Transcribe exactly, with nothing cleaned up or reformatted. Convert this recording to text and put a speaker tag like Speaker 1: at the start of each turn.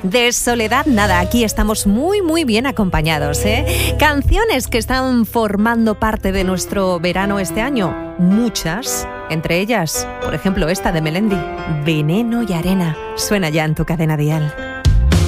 Speaker 1: De soledad nada, aquí estamos muy muy bien acompañados, ¿eh? Canciones que están formando parte de nuestro verano este año, muchas, entre ellas, por ejemplo, esta de Melendi, Veneno y arena, suena ya en tu cadena dial.